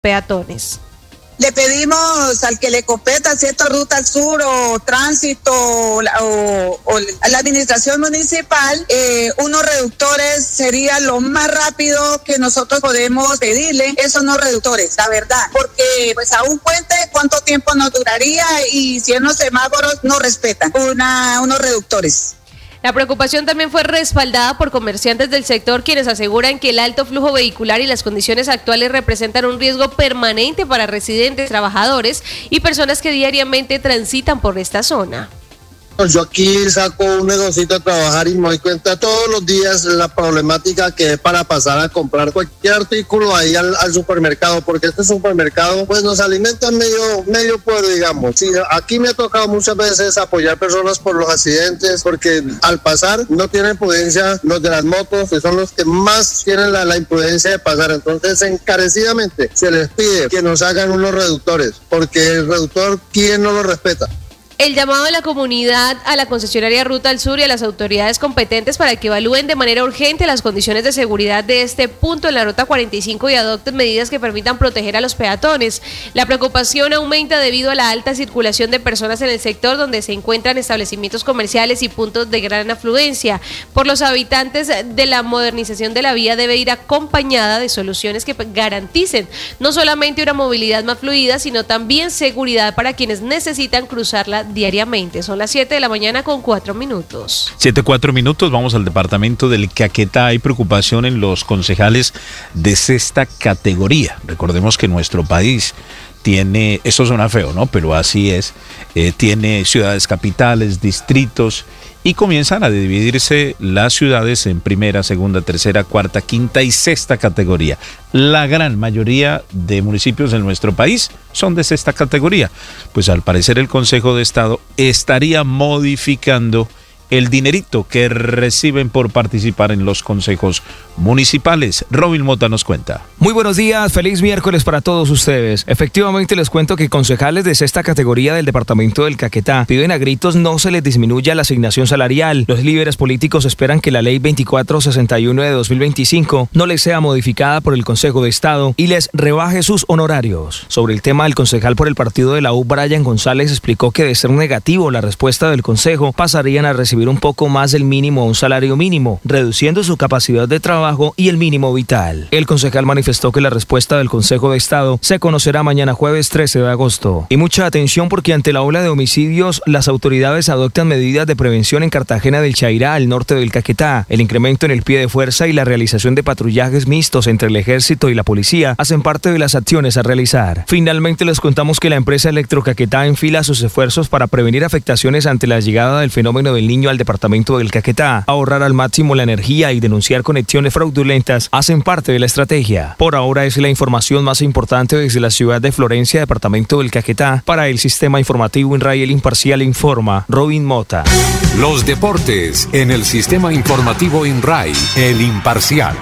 peatones. Le pedimos al que le competa, ¿cierto?, Ruta al Sur o Tránsito o la administración municipal, unos reductores sería lo más rápido que nosotros podemos pedirle, esos no reductores, la verdad, porque pues a un puente cuánto tiempo nos duraría y si en los semáforos no respetan unos reductores. La preocupación también fue respaldada por comerciantes del sector, quienes aseguran que el alto flujo vehicular y las condiciones actuales representan un riesgo permanente para residentes, trabajadores y personas que diariamente transitan por esta zona. Yo aquí saco un negocito a trabajar y me doy cuenta todos los días la problemática que es para pasar a comprar cualquier artículo ahí al supermercado, porque este supermercado pues nos alimenta medio pueblo, digamos. Sí, aquí me ha tocado muchas veces apoyar personas por los accidentes, porque al pasar no tienen prudencia los de las motos, que son los que más tienen la imprudencia de pasar. Entonces encarecidamente se les pide que nos hagan unos reductores, porque el reductor, ¿quién no lo respeta? El llamado de la comunidad a la concesionaria Ruta al Sur y a las autoridades competentes para que evalúen de manera urgente las condiciones de seguridad de este punto en la Ruta 45 y adopten medidas que permitan proteger a los peatones. La preocupación aumenta debido a la alta circulación de personas en el sector donde se encuentran establecimientos comerciales y puntos de gran afluencia. Por los habitantes de la modernización de la vía debe ir acompañada de soluciones que garanticen no solamente una movilidad más fluida, sino también seguridad para quienes necesitan cruzarla diariamente. Son las 7 de la mañana con 4 minutos. 7:04, vamos al departamento del Caquetá. Hay preocupación en los concejales de sexta categoría. Recordemos que nuestro país tiene, esto suena feo, ¿no? Pero así es, tiene ciudades capitales, distritos, y comienzan a dividirse las ciudades en primera, segunda, tercera, cuarta, quinta y sexta categoría. La gran mayoría de municipios en nuestro país son de sexta categoría. Pues al parecer el Consejo de Estado estaría modificando el dinerito que reciben por participar en los consejos municipales. Robin Mota nos cuenta. Muy buenos días, feliz miércoles para todos ustedes. Efectivamente les cuento que concejales de sexta categoría del departamento del Caquetá piden a gritos no se les disminuya la asignación salarial. Los líderes políticos esperan que la ley 2461 de 2025 no les sea modificada por el Consejo de Estado y les rebaje sus honorarios. Sobre el tema, el concejal por el partido de la U, Brian González, explicó que de ser negativo la respuesta del Consejo, pasarían a recibir un poco más del mínimo a un salario mínimo, reduciendo su capacidad de trabajo y el mínimo vital. El concejal manifestó que la respuesta del Consejo de Estado se conocerá mañana jueves 13 de agosto. Y mucha atención porque ante la ola de homicidios, las autoridades adoptan medidas de prevención en Cartagena del Chairá, al norte del Caquetá. El incremento en el pie de fuerza y la realización de patrullajes mixtos entre el ejército y la policía hacen parte de las acciones a realizar. Finalmente les contamos que la empresa Electrocaquetá enfila sus esfuerzos para prevenir afectaciones ante la llegada del fenómeno del Niño al departamento del Caquetá. Ahorrar al máximo la energía y denunciar conexiones fraudulentas hacen parte de la estrategia. Por ahora es la información más importante desde la ciudad de Florencia, departamento del Caquetá. Para el sistema informativo INRAI, el Imparcial informa Robin Mota. Los deportes en el sistema informativo INRAI, el Imparcial.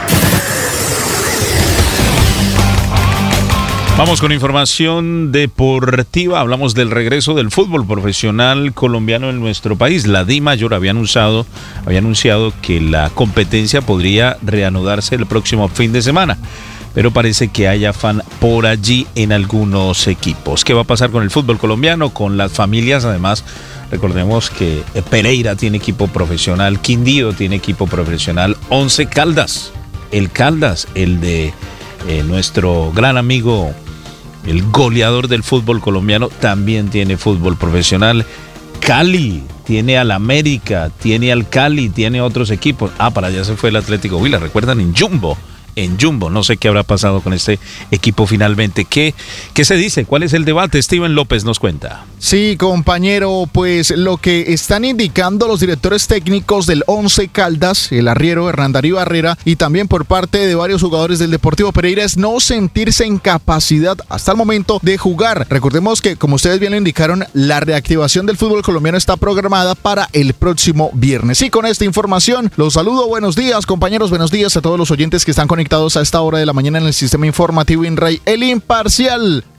Vamos con información deportiva. Hablamos del regreso del fútbol profesional colombiano en nuestro país. La DIMAYOR había anunciado que la competencia podría reanudarse el próximo fin de semana, pero parece que hay afán por allí en algunos equipos. ¿Qué va a pasar con el fútbol colombiano, con las familias? Además, recordemos que Pereira tiene equipo profesional, Quindío tiene equipo profesional, Once Caldas, el de nuestro gran amigo, el goleador del fútbol colombiano, también tiene fútbol profesional. Cali tiene al América, tiene al Cali, tiene otros equipos. Para allá se fue el Atlético Huila, recuerdan, en Jumbo. No sé qué habrá pasado con este equipo finalmente. ¿Qué se dice? ¿Cuál es el debate? Steven López nos cuenta. Sí, compañero, pues lo que están indicando los directores técnicos del Once Caldas, el arriero Hernán Darío Barrera, y también por parte de varios jugadores del Deportivo Pereira, es no sentirse en capacidad hasta el momento de jugar. Recordemos que, como ustedes bien lo indicaron, la reactivación del fútbol colombiano está programada para el próximo viernes. Y con esta información los saludo. Buenos días, compañeros, buenos días a todos los oyentes que están conectados a esta hora de la mañana en el sistema informativo INRAI, el Imparcial.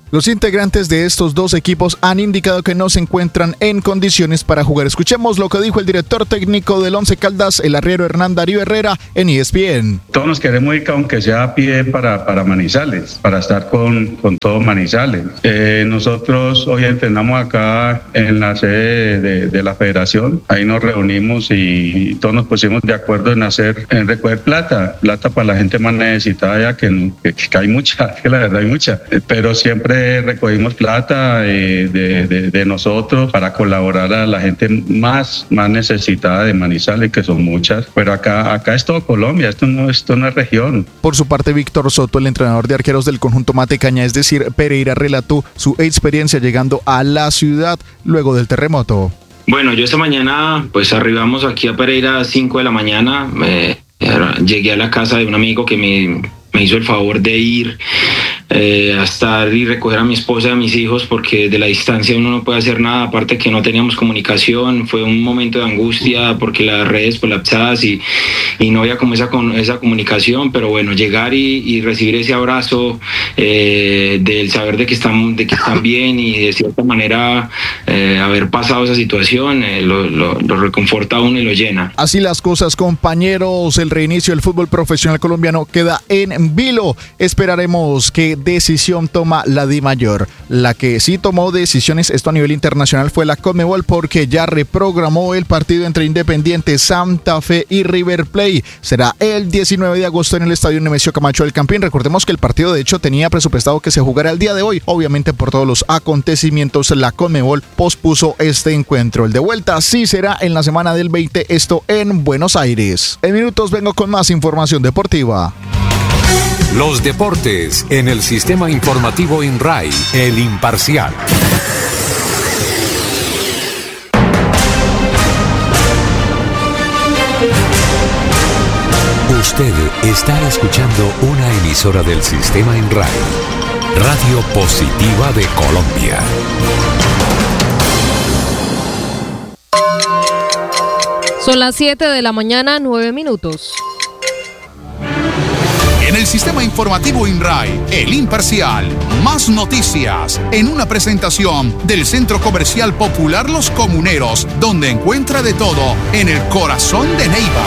Los integrantes de estos dos equipos han indicado que no se encuentran en condiciones para jugar. Escuchemos lo que dijo el director técnico del Once Caldas, el arriero Hernán Darío Herrera, en ESPN. Todos nos queremos ir, aunque sea a pie, para Manizales, para estar con todo Manizales. Nosotros hoy entrenamos acá en la sede de la federación. Ahí nos reunimos y todos nos pusimos de acuerdo en recoger plata para la gente más necesitada, ya que hay mucha, que la verdad hay mucha, pero siempre recogimos plata de nosotros para colaborar a la gente más necesitada de Manizales, que son muchas, pero acá es todo Colombia, esto no es región. Por su parte, Víctor Soto, el entrenador de arqueros del conjunto Matecaña, es decir, Pereira, relató su experiencia llegando a la ciudad luego del terremoto. Bueno, yo esta mañana pues arribamos aquí a Pereira a 5 de la mañana, llegué a la casa de un amigo que me hizo el favor de ir a estar y recoger a mi esposa y a mis hijos, porque de la distancia uno no puede hacer nada, aparte que no teníamos comunicación. Fue un momento de angustia porque las redes colapsadas y no había como esa comunicación, pero bueno, llegar y recibir ese abrazo del saber de que están bien y de cierta manera haber pasado esa situación lo reconforta a uno y lo llena. Así las cosas, compañeros, el reinicio del fútbol profesional colombiano queda en vilo. Esperaremos qué decisión toma la DIMAYOR. La que sí tomó decisiones, esto a nivel internacional, fue la Conmebol, porque ya reprogramó el partido entre Independiente Santa Fe y River Plate. Será el 19 de agosto en el estadio Nemesio Camacho del Campín. Recordemos que el partido de hecho tenía presupuestado que se jugara el día de hoy. Obviamente por todos los acontecimientos la Conmebol pospuso este encuentro. El de vuelta sí será en la semana del 20, esto en Buenos Aires. En minutos vengo con más información deportiva. Los deportes en el sistema informativo INRAI, El Imparcial. Usted está escuchando una emisora del sistema INRAI, Radio Positiva de Colombia. Son las 7 de la mañana, 9 minutos. En el sistema informativo INRAI, El Imparcial, más noticias, en una presentación del Centro Comercial Popular Los Comuneros, donde encuentra de todo en el corazón de Neiva.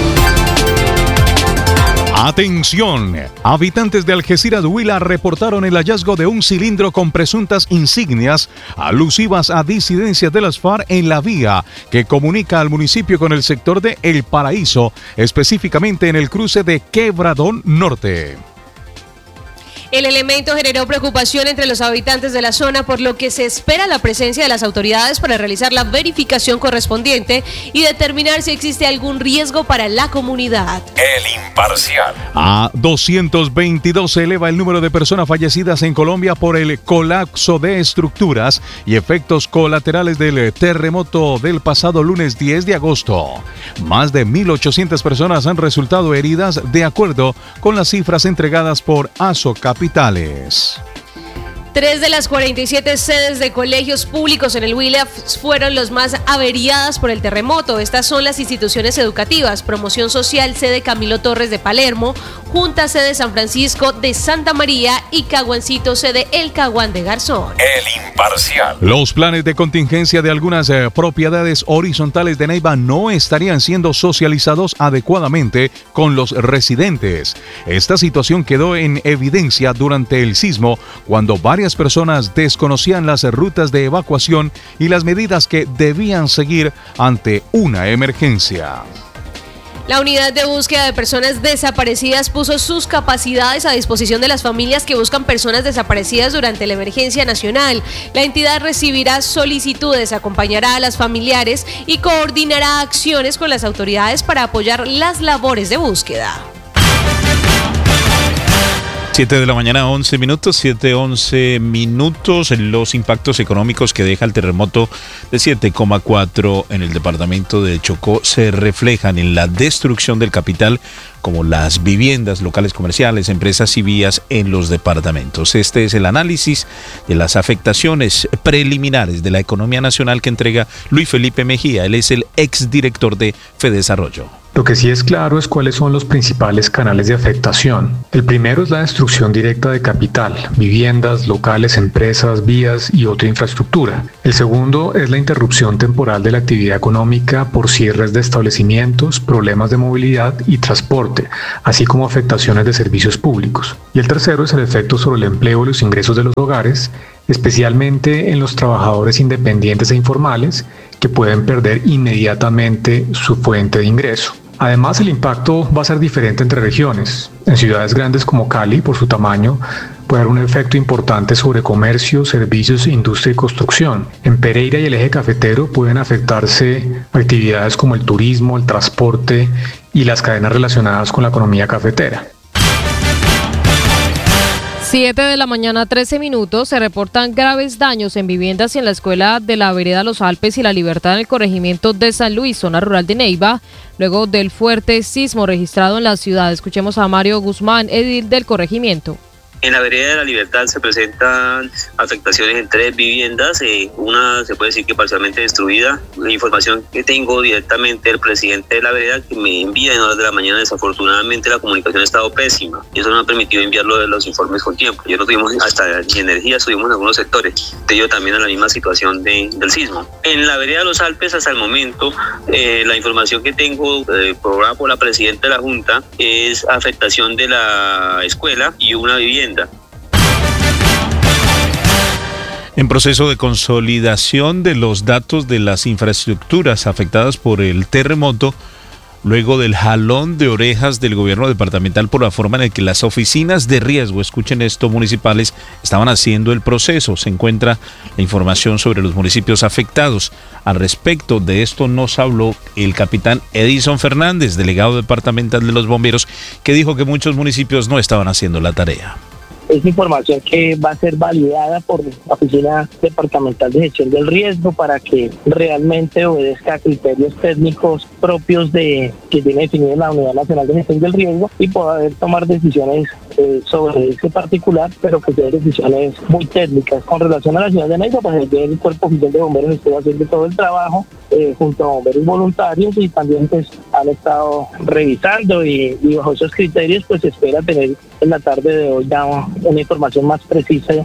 Atención, habitantes de Algeciras, Huila, reportaron el hallazgo de un cilindro con presuntas insignias alusivas a disidencias de las FARC en la vía que comunica al municipio con el sector de El Paraíso, específicamente en el cruce de Quebradón Norte. El elemento generó preocupación entre los habitantes de la zona, por lo que se espera la presencia de las autoridades para realizar la verificación correspondiente y determinar si existe algún riesgo para la comunidad. El Imparcial. A 222 se eleva el número de personas fallecidas en Colombia por el colapso de estructuras y efectos colaterales del terremoto del pasado lunes 10 de agosto. Más de 1.800 personas han resultado heridas, de acuerdo con las cifras entregadas por ASO Capitales. 3 de las 47 sedes de colegios públicos en el Huila fueron los más averiadas por el terremoto. Estas son las instituciones educativas: Promoción Social, sede Camilo Torres de Palermo; Junta, sede San Francisco de Santa María; y Caguancito, sede El Caguán de Garzón. El Imparcial. Los planes de contingencia de algunas propiedades horizontales de Neiva no estarían siendo socializados adecuadamente con los residentes. Esta situación quedó en evidencia durante el sismo, cuando varias personas desconocían las rutas de evacuación y las medidas que debían seguir ante una emergencia. La unidad de búsqueda de personas desaparecidas puso sus capacidades a disposición de las familias que buscan personas desaparecidas durante la emergencia nacional. La entidad recibirá solicitudes, acompañará a las familiares y coordinará acciones con las autoridades para apoyar las labores de búsqueda. 7 de la mañana, 11 minutos, 7:11 minutos. Los impactos económicos que deja el terremoto de 7,4 en el departamento de Chocó se reflejan en la destrucción del capital, como las viviendas, locales comerciales, empresas y vías en los departamentos. Este es el análisis de las afectaciones preliminares de la economía nacional que entrega Luis Felipe Mejía. Él es el exdirector de Fedesarrollo. Lo que sí es claro es cuáles son los principales canales de afectación. El primero es la destrucción directa de capital, viviendas, locales, empresas, vías y otra infraestructura. El segundo es la interrupción temporal de la actividad económica por cierres de establecimientos, problemas de movilidad y transporte, así como afectaciones de servicios públicos. Y el tercero es el efecto sobre el empleo y los ingresos de los hogares, especialmente en los trabajadores independientes e informales que pueden perder inmediatamente su fuente de ingreso. Además, el impacto va a ser diferente entre regiones. En ciudades grandes como Cali, por su tamaño, puede haber un efecto importante sobre comercio, servicios, industria y construcción. En Pereira y el eje cafetero pueden afectarse actividades como el turismo, el transporte y las cadenas relacionadas con la economía cafetera. 7 de la mañana, 13 minutos, se reportan graves daños en viviendas y en la escuela de la vereda Los Alpes y La Libertad en el corregimiento de San Luis, zona rural de Neiva, luego del fuerte sismo registrado en la ciudad. Escuchemos a Mario Guzmán, edil del corregimiento. En la vereda de La Libertad se presentan afectaciones en 3 viviendas, una se puede decir que parcialmente destruida. La información que tengo directamente del presidente de la vereda, que me envía en horas de la mañana, desafortunadamente la comunicación ha estado pésima y eso no ha permitido enviarlo de los informes con tiempo. Ya no tuvimos hasta ni energía, estuvimos en algunos sectores, debido también a la misma situación del sismo. En la vereda de Los Alpes, hasta el momento, la información que tengo programada por la presidenta de la Junta es afectación de la escuela y una vivienda. En proceso de consolidación de los datos de las infraestructuras afectadas por el terremoto, luego del jalón de orejas del gobierno departamental por la forma en la que las oficinas de riesgo, escuchen esto, municipales, estaban haciendo el proceso. Se encuentra la información sobre los municipios afectados. Al respecto de esto nos habló el capitán Edison Fernández, delegado departamental de los bomberos, que dijo que muchos municipios no estaban haciendo la tarea. Es información que va a ser validada por la Oficina Departamental de Gestión del Riesgo para que realmente obedezca a criterios técnicos propios que tiene definido la Unidad Nacional de Gestión del Riesgo y poder tomar decisiones sobre ese particular, pero que sean decisiones muy técnicas. Con relación a la ciudad de Neiva, pues el Cuerpo Oficial de Bomberos estuvo haciendo todo el trabajo junto a bomberos voluntarios y también pues han estado revisando y bajo esos criterios pues se espera tener en la tarde de hoy ya una información más precisa.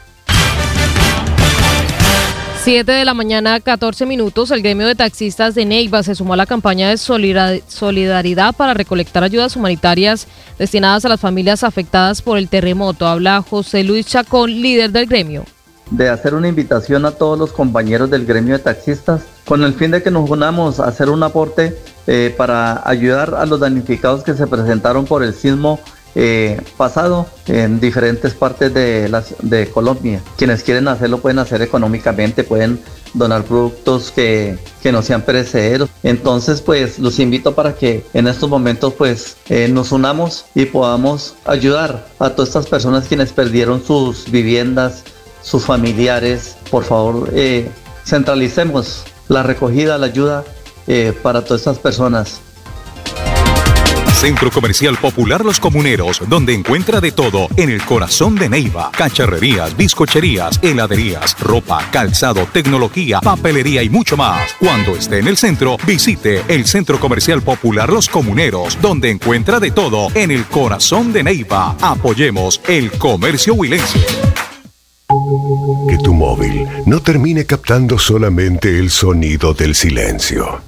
7 de la mañana, 14 minutos, el gremio de taxistas de Neiva se sumó a la campaña de solidaridad para recolectar ayudas humanitarias destinadas a las familias afectadas por el terremoto. Habla José Luis Chacón, líder del gremio. De hacer una invitación a todos los compañeros del gremio de taxistas con el fin de que nos unamos a hacer un aporte para ayudar a los damnificados que se presentaron por el sismo pasado en diferentes partes de Colombia. Quienes quieren hacerlo pueden hacer económicamente, pueden donar productos que no sean perecederos. Entonces pues los invito para que en estos momentos pues nos unamos y podamos ayudar a todas estas personas quienes perdieron sus viviendas, sus familiares. Por favor, centralicemos la recogida, la ayuda para todas estas personas. Centro Comercial Popular Los Comuneros, donde encuentra de todo en el corazón de Neiva: cacharrerías, bizcocherías, heladerías, ropa, calzado, tecnología, papelería y mucho más. Cuando esté en el centro, visite el Centro Comercial Popular Los Comuneros, donde encuentra de todo en el corazón de Neiva. Apoyemos el comercio huilense. Que tu móvil no termine captando solamente el sonido del silencio.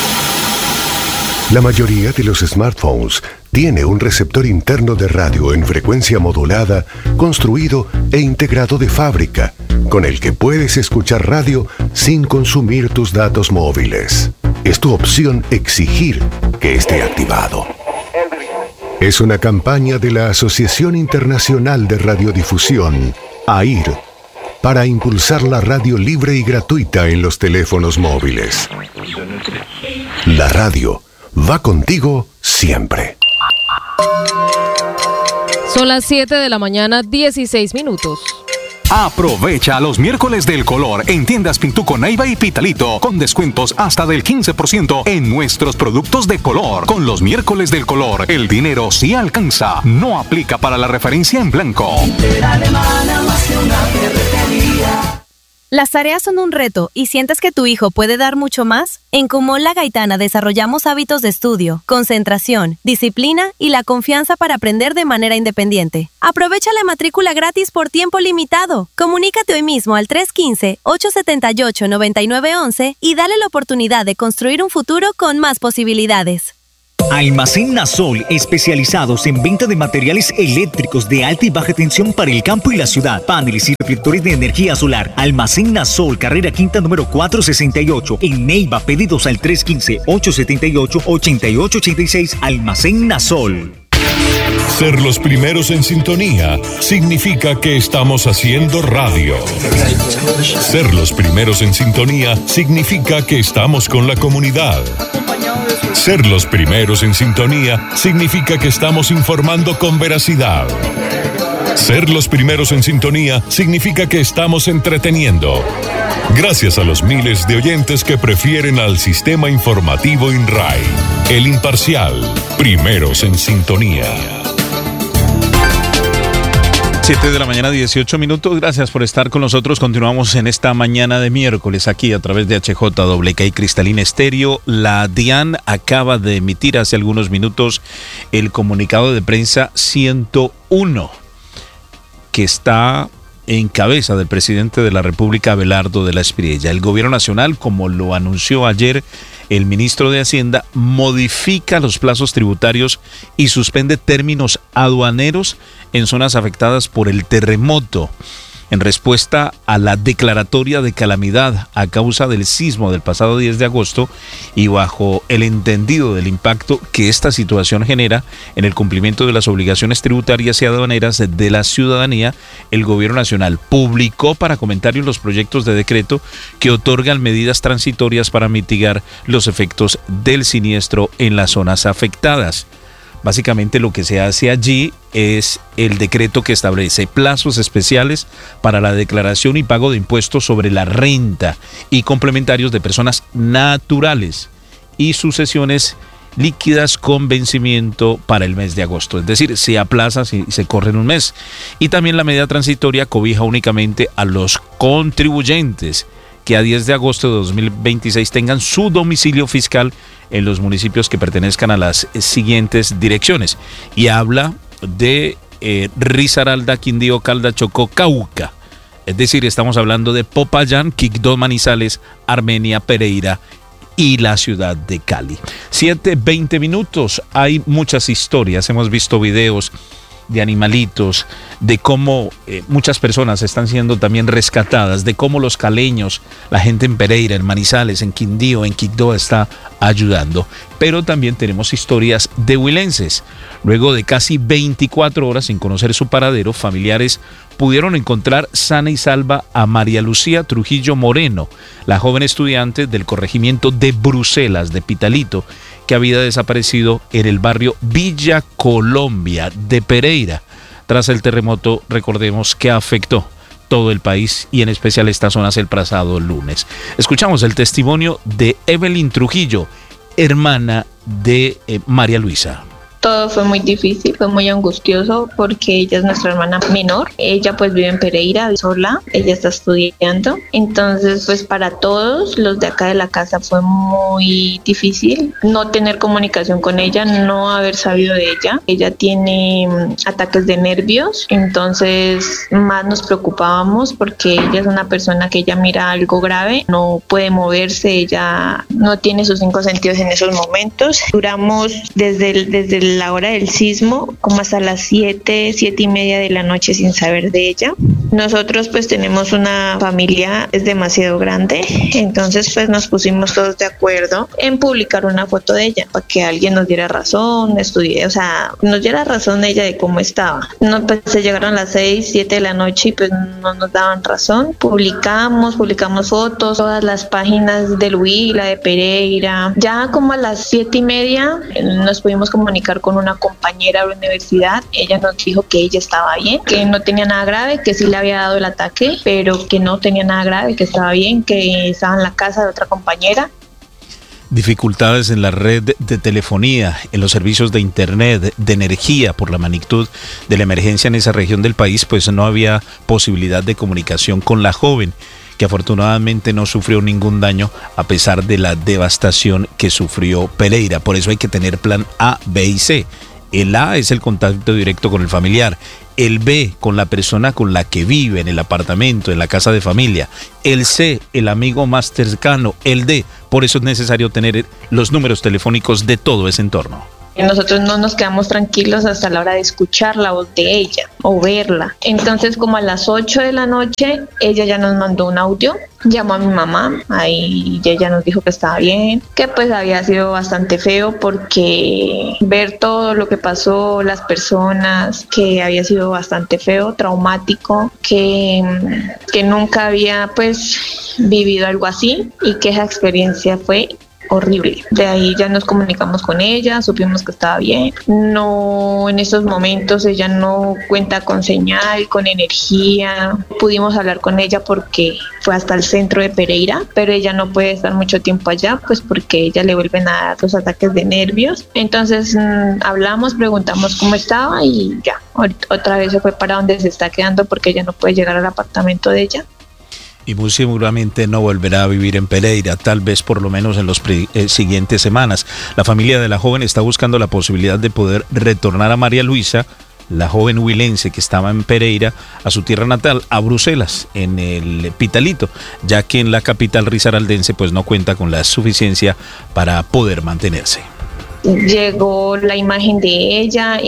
La mayoría de los smartphones tiene un receptor interno de radio en frecuencia modulada, construido e integrado de fábrica, con el que puedes escuchar radio sin consumir tus datos móviles. Es tu opción exigir que esté activado. Es una campaña de la Asociación Internacional de Radiodifusión, AIR, para impulsar la radio libre y gratuita en los teléfonos móviles. La radio va contigo siempre. Son las 7 de la mañana, 16 minutos. Aprovecha los miércoles del color en tiendas Pintuco, Neiva y Pitalito, con descuentos hasta del 15% en nuestros productos de color. Con los miércoles del color, el dinero sí alcanza. No aplica para la referencia en blanco. Alemana, más que una ferretería. ¿Las tareas son un reto y sientes que tu hijo puede dar mucho más? En Kumon La Gaitana desarrollamos hábitos de estudio, concentración, disciplina y la confianza para aprender de manera independiente. Aprovecha la matrícula gratis por tiempo limitado. Comunícate hoy mismo al 315-878-9911 y dale la oportunidad de construir un futuro con más posibilidades. Almacén Nasol, especializados en venta de materiales eléctricos de alta y baja tensión para el campo y la ciudad, paneles y reflectores de energía solar. Almacén Nasol, carrera quinta número 468, en Neiva, pedidos al 315-878-8886. Almacén Nasol. Ser los primeros en sintonía significa que estamos haciendo radio. Ser los primeros en sintonía significa que estamos con la comunidad. Ser los primeros en sintonía significa que estamos informando con veracidad. Ser los primeros en sintonía significa que estamos entreteniendo. Gracias a los miles de oyentes que prefieren al sistema informativo INRAI, el imparcial, primeros en sintonía. 7 de la mañana, 18 minutos. Gracias por estar con nosotros. Continuamos en esta mañana de miércoles aquí a través de HJWK y Cristalina Estéreo. La DIAN acaba de emitir hace algunos minutos el comunicado de prensa 101, que está en cabeza del presidente de la República, Abelardo de la Espriella. El gobierno nacional, como lo anunció ayer el ministro de Hacienda, modifica los plazos tributarios y suspende términos aduaneros en zonas afectadas por el terremoto, en respuesta a la declaratoria de calamidad a causa del sismo del pasado 10 de agosto y bajo el entendido del impacto que esta situación genera en el cumplimiento de las obligaciones tributarias y aduaneras de la ciudadanía. El gobierno nacional publicó para comentarios los proyectos de decreto que otorgan medidas transitorias para mitigar los efectos del siniestro en las zonas afectadas. Básicamente lo que se hace allí es el decreto que establece plazos especiales para la declaración y pago de impuestos sobre la renta y complementarios de personas naturales y sucesiones líquidas con vencimiento para el mes de agosto. Es decir, se aplaza y se corre en un mes. Y también la medida transitoria cobija únicamente a los contribuyentes que a 10 de agosto de 2026 tengan su domicilio fiscal en los municipios que pertenezcan a las siguientes direcciones. Y habla de Risaralda, Quindío, Calda, Chocó, Cauca. Es decir, estamos hablando de Popayán, Quibdó, Manizales, Armenia, Pereira y la ciudad de Cali. 7:20 minutos. Hay muchas historias. Hemos visto videos de animalitos, de cómo muchas personas están siendo también rescatadas, de cómo los caleños, la gente en Pereira, en Manizales, en Quindío, en Quibdó está ayudando. Pero también tenemos historias de huilenses. Luego de casi 24 horas sin conocer su paradero, familiares pudieron encontrar sana y salva a María Lucía Trujillo Moreno, la joven estudiante del corregimiento de Bruselas, de Pitalito, que había desaparecido en el barrio Villa Colombia de Pereira, tras el terremoto, recordemos, que afectó todo el país y en especial estas zonas el pasado lunes. Escuchamos el testimonio de Evelyn Trujillo, hermana de María Luisa. Todo fue muy difícil, fue muy angustioso porque ella es nuestra hermana menor. Ella pues vive en Pereira sola, ella está estudiando. Entonces pues para todos los de acá de la casa fue muy difícil no tener comunicación con ella, no haber sabido de ella. Ella tiene ataques de nervios, entonces más nos preocupábamos porque ella es una persona que ella mira algo grave, no puede moverse, ella no tiene sus 5 sentidos en esos momentos. Duramos desde la hora del sismo como hasta las 7:30 de la noche sin saber de ella. Nosotros pues tenemos una familia, es demasiado grande, entonces pues nos pusimos todos de acuerdo en publicar una foto de ella para que alguien nos diera razón, nos diera razón de ella de cómo estaba. No, pues se llegaron las 6-7 de la noche y pues no nos daban razón. Publicamos fotos, todas las páginas del Huila, de Pereira. Ya como a las 7:30 nos pudimos comunicar con una compañera de la universidad. Ella nos dijo que ella estaba bien, que no tenía nada grave, que sí le había dado el ataque, pero que no tenía nada grave, que estaba bien, que estaba en la casa de otra compañera. dificultades en la red de telefonía, en los servicios de internet, de energía, por la magnitud de la emergencia en esa región del país, pues no había posibilidad de comunicación con la joven, que afortunadamente no sufrió ningún daño a pesar de la devastación que sufrió Pereira. Por eso hay que tener plan A, B y C. El A es el contacto directo con el familiar. El B, con la persona con la que vive en el apartamento, en la casa de familia. El C, el amigo más cercano. El D, por eso es necesario tener los números telefónicos de todo ese entorno. Nosotros no nos quedamos tranquilos hasta la hora de escuchar la voz de ella o verla. Entonces, como a las 8 de la noche, ella ya nos mandó un audio, llamó a mi mamá, ahí ella nos dijo que estaba bien, que pues había sido bastante feo porque ver todo lo que pasó, las personas, que había sido bastante feo, traumático, que nunca había pues vivido algo así y que esa experiencia fue horrible. De ahí ya nos comunicamos con ella, supimos que estaba bien. No, en estos momentos ella no cuenta con señal, con energía. Pudimos hablar con ella porque fue hasta el centro de Pereira, pero ella no puede estar mucho tiempo allá, pues porque ella le vuelven a dar los ataques de nervios. Entonces hablamos, preguntamos cómo estaba y ya, otra vez se fue para donde se está quedando porque ella no puede llegar al apartamento de ella. Y muy seguramente no volverá a vivir en Pereira, tal vez por lo menos en las siguientes semanas. La familia de la joven está buscando la posibilidad de poder retornar a María Luisa, la joven huilense que estaba en Pereira, a su tierra natal, a Bruselas, en el Pitalito, ya que en la capital risaraldense pues no cuenta con la suficiencia para poder mantenerse. Llegó la imagen de ella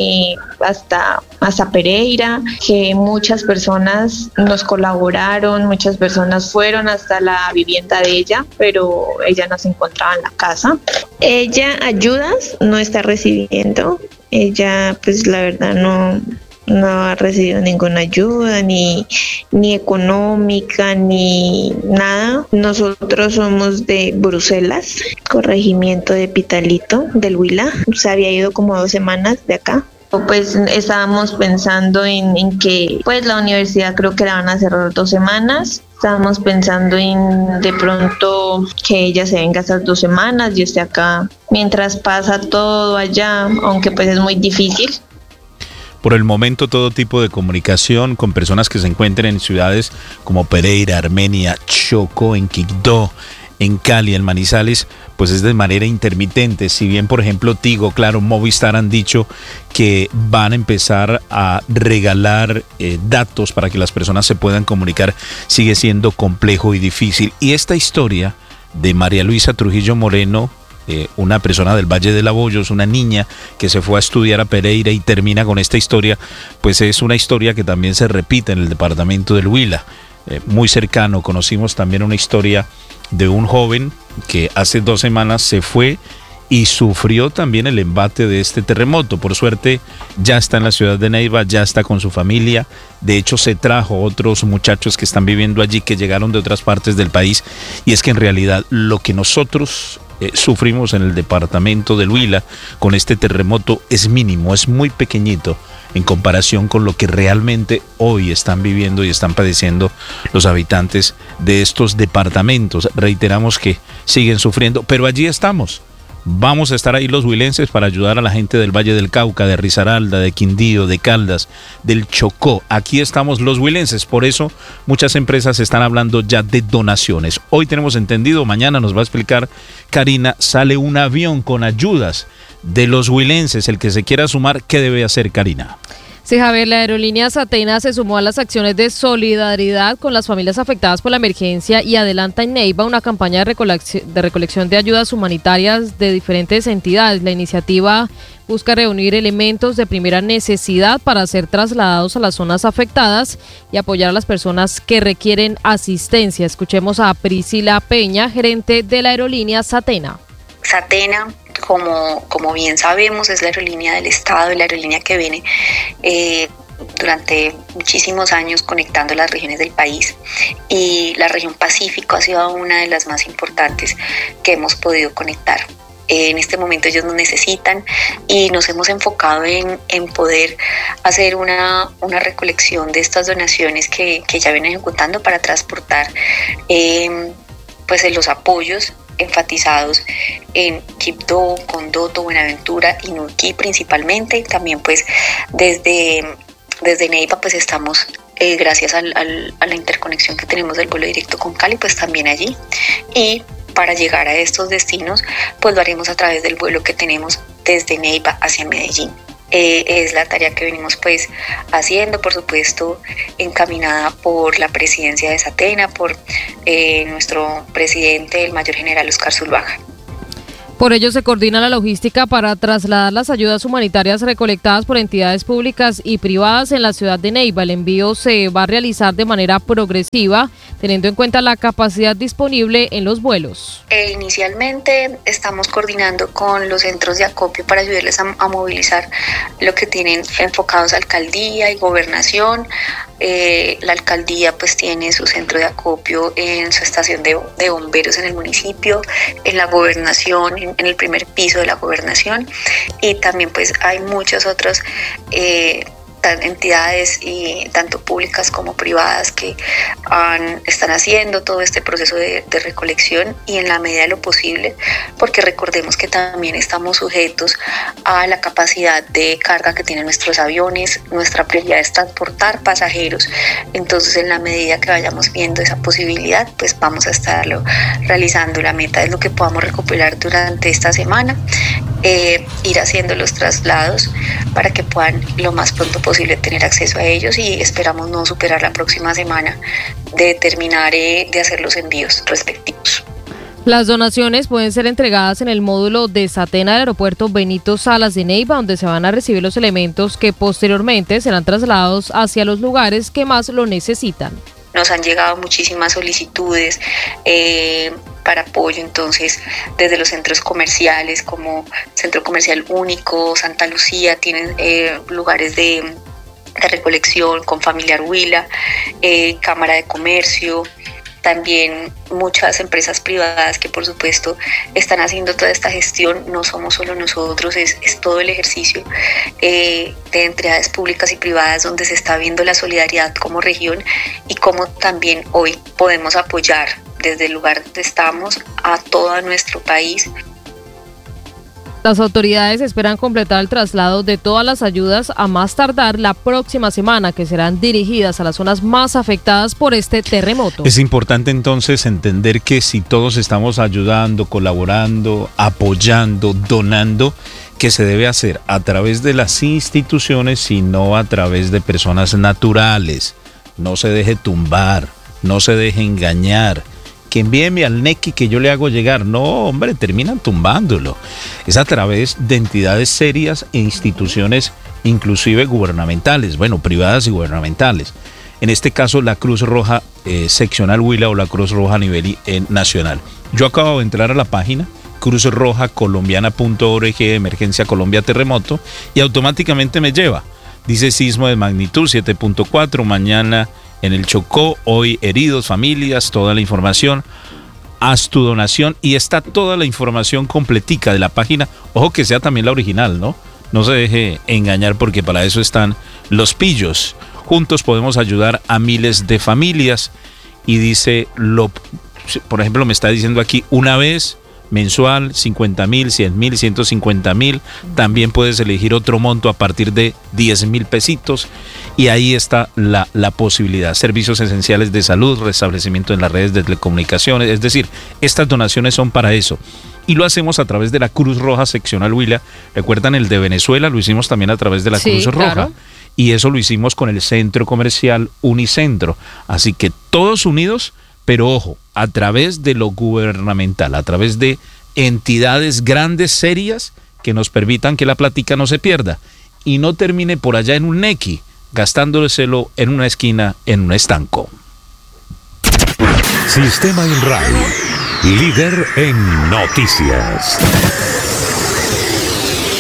hasta Pereira, que muchas personas nos colaboraron, muchas personas fueron hasta la vivienda de ella, pero ella no se encontraba en la casa. Ella ayudas no está recibiendo, ella pues la verdad no ha recibido ninguna ayuda, ni económica, ni nada. Nosotros somos de Bruselas, corregimiento de Pitalito, del Huila. Se había ido como 2 semanas de acá. Pues estábamos pensando en que pues la universidad creo que la van a cerrar 2 semanas. Estábamos pensando en de pronto que ella se venga esas 2 semanas y esté acá mientras pasa todo allá, aunque pues es muy difícil. Por el momento, todo tipo de comunicación con personas que se encuentren en ciudades como Pereira, Armenia, Chocó, en Quibdó, en Cali, en Manizales, pues es de manera intermitente. Si bien, por ejemplo, Tigo, Claro, Movistar han dicho que van a empezar a regalar datos para que las personas se puedan comunicar, sigue siendo complejo y difícil. Y esta historia de María Luisa Trujillo Moreno, una persona del Valle de Laboyos, una niña que se fue a estudiar a Pereira y termina con esta historia, pues es una historia que también se repite en el departamento del Huila. Muy cercano, conocimos también una historia de un joven que hace 2 semanas se fue y sufrió también el embate de este terremoto. Por suerte ya está en la ciudad de Neiva, ya está con su familia. De hecho se trajo otros muchachos que están viviendo allí, que llegaron de otras partes del país. Y es que en realidad lo que nosotros sufrimos en el departamento del Huila con este terremoto es mínimo, es muy pequeñito en comparación con lo que realmente hoy están viviendo y están padeciendo los habitantes de estos departamentos. Reiteramos que siguen sufriendo, pero allí estamos. Vamos a estar ahí los huilenses para ayudar a la gente del Valle del Cauca, de Risaralda, de Quindío, de Caldas, del Chocó. Aquí estamos los huilenses, por eso muchas empresas están hablando ya de donaciones. Hoy tenemos entendido, mañana nos va a explicar Karina, sale un avión con ayudas de los huilenses. El que se quiera sumar, ¿qué debe hacer, Karina? Sí, Javier, la aerolínea Satena se sumó a las acciones de solidaridad con las familias afectadas por la emergencia y adelanta en Neiva una campaña de recolección de ayudas humanitarias de diferentes entidades. La iniciativa busca reunir elementos de primera necesidad para ser trasladados a las zonas afectadas y apoyar a las personas que requieren asistencia. Escuchemos a Priscila Peña, gerente de la aerolínea Satena. Satena, como bien sabemos, es la aerolínea del Estado, la aerolínea que viene durante muchísimos años conectando las regiones del país, y la región Pacífico ha sido una de las más importantes que hemos podido conectar. En este momento ellos nos necesitan y nos hemos enfocado en poder hacer una recolección de estas donaciones que ya vienen ejecutando para transportar pues los apoyos enfatizados en Quibdó, Condoto, Buenaventura y Nuquí principalmente. También pues desde Neiva pues estamos, gracias a la interconexión que tenemos del vuelo directo con Cali, pues también allí. Y para llegar a estos destinos pues lo haremos a través del vuelo que tenemos desde Neiva hacia Medellín. Es la tarea que venimos pues haciendo, por supuesto encaminada por la presidencia de Satena, por nuestro presidente, el mayor general Oscar Zuluaga. Por ello se coordina la logística para trasladar las ayudas humanitarias recolectadas por entidades públicas y privadas en la ciudad de Neiva. El envío se va a realizar de manera progresiva, teniendo en cuenta la capacidad disponible en los vuelos. Inicialmente estamos coordinando con los centros de acopio para ayudarles a movilizar lo que tienen enfocados alcaldía y gobernación. La alcaldía pues tiene su centro de acopio en su estación de bomberos en el municipio, en la gobernación, en el primer piso de la gobernación, y también pues hay muchas otras entidades, y tanto públicas como privadas, que están haciendo todo este proceso de recolección, y en la medida de lo posible, porque recordemos que también estamos sujetos a la capacidad de carga que tienen nuestros aviones. Nuestra prioridad es transportar pasajeros, entonces en la medida que vayamos viendo esa posibilidad pues vamos a estarlo realizando. La meta es lo que podamos recopilar durante esta semana, ir haciendo los traslados para que puedan lo más pronto posible tener acceso a ellos, y esperamos no superar la próxima semana de terminar de hacer los envíos respectivos. Las donaciones pueden ser entregadas en el módulo de Satena del aeropuerto Benito Salas de Neiva, donde se van a recibir los elementos que posteriormente serán trasladados hacia los lugares que más lo necesitan. Nos han llegado muchísimas solicitudes para apoyo, entonces desde los centros comerciales como Centro Comercial Único, Santa Lucía, tienen lugares de recolección con Familiar Huila, Cámara de Comercio, también muchas empresas privadas que por supuesto están haciendo toda esta gestión. No somos solo nosotros, es todo el ejercicio de entidades públicas y privadas donde se está viendo la solidaridad como región, y cómo también hoy podemos apoyar desde el lugar donde estamos a todo nuestro país. Las autoridades esperan completar el traslado de todas las ayudas a más tardar la próxima semana, que serán dirigidas a las zonas más afectadas por este terremoto. Es importante entonces entender que si todos estamos ayudando, colaborando, apoyando, donando, que se debe hacer a través de las instituciones y no a través de personas naturales. No se deje tumbar, no se deje engañar. Que envíeme al NECI que yo le hago llegar. No, hombre, terminan tumbándolo. Es a través de entidades serias e instituciones inclusive gubernamentales, bueno, privadas y gubernamentales. En este caso, la Cruz Roja seccional Huila o la Cruz Roja a nivel nacional. Yo acabo de entrar a la página cruzrojacolombiana.org, Emergencia Colombia Terremoto, y automáticamente me lleva. Dice sismo de magnitud 7.4, mañana en el Chocó, hoy heridos, familias, toda la información. Haz tu donación y está toda la información completica de la página. Ojo que sea también la original, ¿no? No se deje engañar, porque para eso están los pillos. Juntos podemos ayudar a miles de familias. Y dice, por ejemplo, me está diciendo aquí, una vez mensual, 50,000, 100,000, 150,000. También puedes elegir otro monto a partir de 10,000 pesitos. Y ahí está la posibilidad. Servicios esenciales de salud, restablecimiento en las redes de telecomunicaciones. Es decir, estas donaciones son para eso. Y lo hacemos a través de la Cruz Roja seccional Huila. ¿Recuerdan el de Venezuela? Lo hicimos también a través de la Cruz Roja. Claro. Y eso lo hicimos con el Centro Comercial Unicentro. Así que todos unidos, pero ojo, a través de lo gubernamental, a través de entidades grandes, serias, que nos permitan que la plática no se pierda y no termine por allá en un nequi, gastándoselo en una esquina, en un estanco. Sistema INRAE, líder en noticias.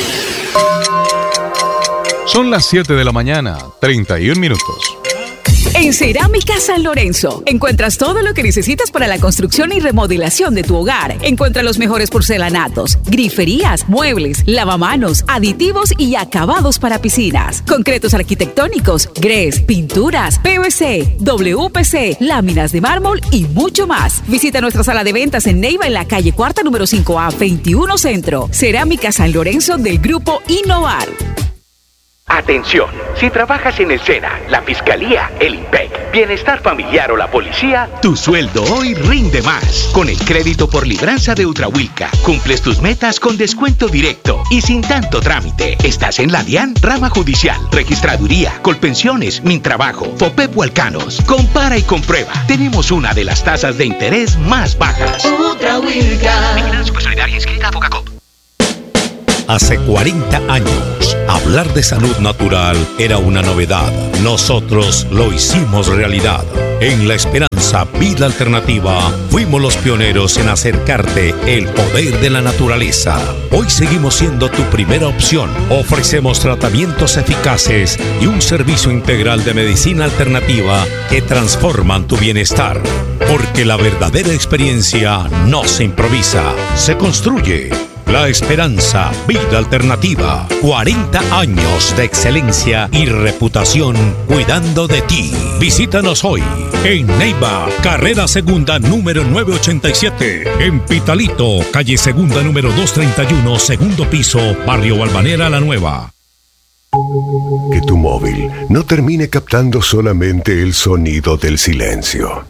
Son las 7 de la mañana, 31 minutos. En Cerámica San Lorenzo encuentras todo lo que necesitas para la construcción y remodelación de tu hogar. Encuentra los mejores porcelanatos, griferías, muebles, lavamanos, aditivos y acabados para piscinas. Concretos arquitectónicos, grés, pinturas, PVC, WPC, láminas de mármol y mucho más. Visita nuestra sala de ventas en Neiva en la calle Cuarta número 5A 21 Centro. Cerámica San Lorenzo del Grupo Innovar. Atención, si trabajas en el SENA, la Fiscalía, el IMPEC, Bienestar Familiar o la Policía, tu sueldo hoy rinde más. Con el crédito por libranza de Ultrahuilca, cumples tus metas con descuento directo y sin tanto trámite. Estás en la DIAN, Rama Judicial, Registraduría, Colpensiones, Mintrabajo, FOPEP o Alcanos. Compara y comprueba. Tenemos una de las tasas de interés más bajas. Ultrahuilca. Vigilancia Solidaria inscrita a Focacop. Hace 40 años, hablar de salud natural era una novedad. Nosotros lo hicimos realidad. En La Esperanza Vida Alternativa, fuimos los pioneros en acercarte el poder de la naturaleza. Hoy seguimos siendo tu primera opción. Ofrecemos tratamientos eficaces y un servicio integral de medicina alternativa que transforman tu bienestar. Porque la verdadera experiencia no se improvisa, se construye. La Esperanza Vida Alternativa. 40 años de excelencia y reputación cuidando de ti. Visítanos hoy en Neiva, carrera segunda número 987. En Pitalito, calle segunda número 231, segundo piso, barrio Balvanera La Nueva. Que tu móvil no termine captando solamente el sonido del silencio.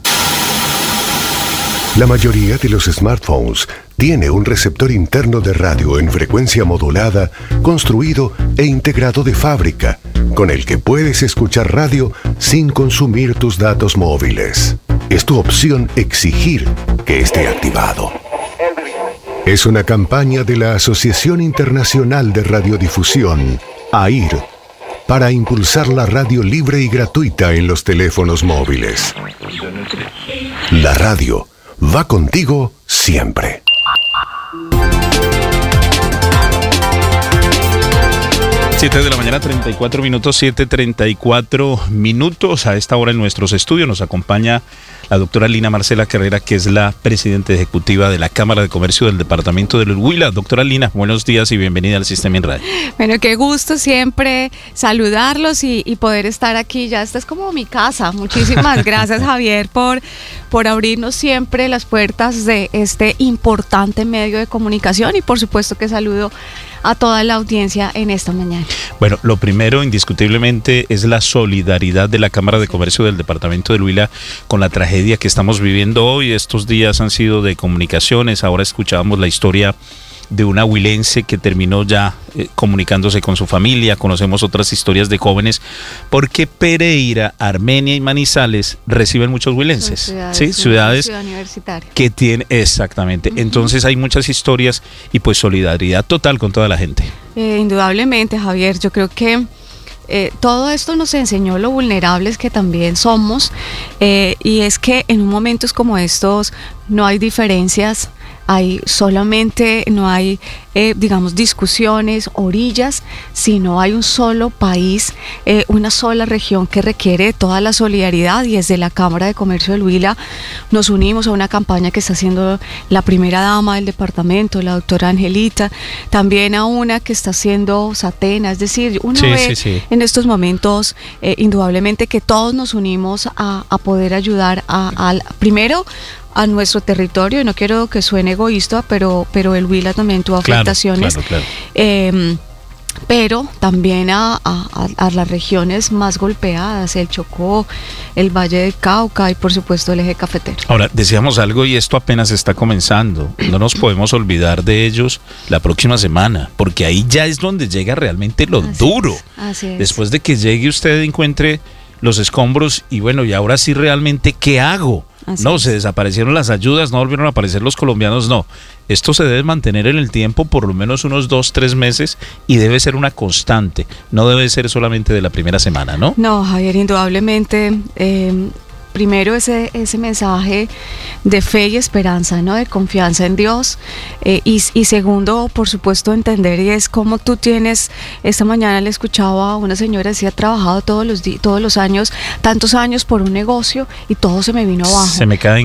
La mayoría de los smartphones tiene un receptor interno de radio en frecuencia modulada construido e integrado de fábrica, con el que puedes escuchar radio sin consumir tus datos móviles. Es tu opción exigir que esté activado. Es una campaña de la Asociación Internacional de Radiodifusión, AIR, para impulsar la radio libre y gratuita en los teléfonos móviles. La radio va contigo siempre. Siete de la mañana, 34 minutos, 7:34 minutos. A esta hora en nuestros estudios nos acompaña la doctora Lina Marcela Carrera, que es la presidenta ejecutiva de la Cámara de Comercio del Departamento del Huila. Doctora Lina, buenos días y bienvenida al Sistema en Radio. Bueno, qué gusto siempre saludarlos y poder estar aquí. Ya esta es como mi casa. Muchísimas gracias, Javier, por abrirnos siempre las puertas de este importante medio de comunicación y por supuesto que saludo a toda la audiencia en esta mañana. Bueno, lo primero indiscutiblemente es la solidaridad de la Cámara de Comercio del Departamento del Huila con la tragedia que estamos viviendo hoy. Estos días han sido de comunicaciones. Ahora escuchábamos la historia de una huilense que terminó ya comunicándose con su familia. Conocemos otras historias de jóvenes, porque Pereira, Armenia y Manizales reciben muchos huilenses. Ciudades ciudad universitaria que tienen, exactamente. Entonces hay muchas historias y pues solidaridad total con toda la gente. Indudablemente, Javier, yo creo que todo esto nos enseñó lo vulnerables que también somos, y es que en momentos como estos no hay diferencias, no hay digamos discusiones, orillas, sino hay un solo país, una sola región que requiere toda la solidaridad, y desde la Cámara de Comercio del Huila nos unimos a una campaña que está haciendo la primera dama del departamento, la doctora Angelita, también a una que está haciendo Satena, es decir, uno ve en estos momentos indudablemente que todos nos unimos a poder ayudar primero a nuestro territorio, y no quiero que suene egoísta, pero el Huila también tuvo afectaciones, pero también a las regiones más golpeadas, el Chocó, el Valle del Cauca y por supuesto el eje cafetero. Ahora, decíamos algo y esto apenas está comenzando, no nos podemos olvidar de ellos la próxima semana, porque ahí ya es donde llega realmente lo duro. Así es. Después de que llegue usted encuentre los escombros y bueno, y ahora sí realmente, ¿qué hago? No, se desaparecieron las ayudas, no volvieron a aparecer los colombianos, no. Esto se debe mantener en el tiempo por lo menos unos 2-3 meses y debe ser una constante, no debe ser solamente de la primera semana, ¿no? No, Javier, indudablemente primero ese mensaje de fe y esperanza, ¿no? De confianza en Dios, y segundo, por supuesto, entender, y es como tú tienes, esta mañana le escuchaba a una señora, decía, trabajado todos los años, tantos años por un negocio y todo se me vino abajo. Se me cae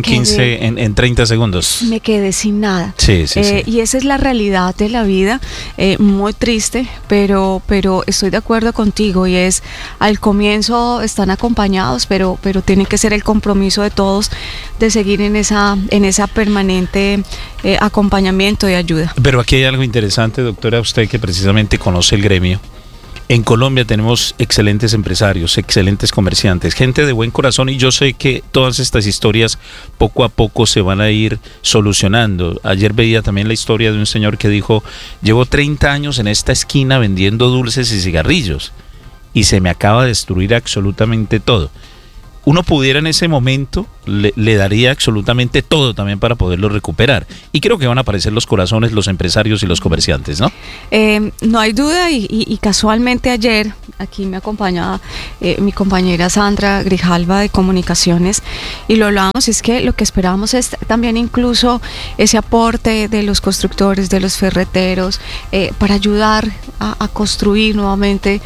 en 30 segundos. Me quedé sin nada. Sí. Y esa es la realidad de la vida, muy triste, pero estoy de acuerdo contigo, y es, al comienzo están acompañados, pero tiene que ser el compromiso de todos de seguir en esa permanente acompañamiento y ayuda. Pero aquí hay algo interesante, doctora, usted que precisamente conoce el gremio. En Colombia tenemos excelentes empresarios, excelentes comerciantes, gente de buen corazón, y yo sé que todas estas historias poco a poco se van a ir solucionando. Ayer veía también la historia de un señor que dijo, llevo 30 años en esta esquina vendiendo dulces y cigarrillos y se me acaba de destruir absolutamente todo. Uno pudiera en ese momento, le daría absolutamente todo también para poderlo recuperar. Y creo que van a aparecer los corazones, los empresarios y los comerciantes, ¿no? No hay duda, y casualmente ayer, aquí me acompañaba mi compañera Sandra Grijalva de Comunicaciones, y lo hablábamos, es que lo que esperábamos es también incluso ese aporte de los constructores, de los ferreteros, para ayudar a construir nuevamente